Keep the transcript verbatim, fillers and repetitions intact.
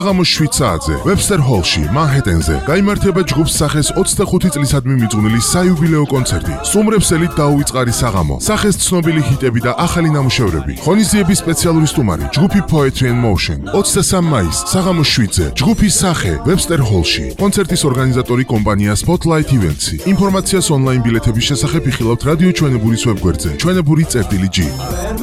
საღამოს შვიდ საათზე Webster Hall-ში, მანჰეტენზე გაიმართება ჯგუფს სახეს ოცდახუთი წლისადმი მიძღვნილი საიუბილეო კონცერტი. სტუმრებსელით დაუვიწყარი საღამო, სახეს ცნობილი ჰიტები და ახალი ნამუშევრები. ღონისძიების სპეციალური სტუმარი, ჯგუფი Poetry and Motion. ოცდასამი მაისს, საღამოს შვიდზე, ჯგუფის სახე Webster Hall-ში. კონცერტის ორგანიზატორი კომპანია Spotlight Events-ი. ინფორმაციას ონლაინ ბილეთების შესახებ იხილავთ რადიო ჩვენებურის ვებგვერდზე. ჩვენებური წერტილი ჯი.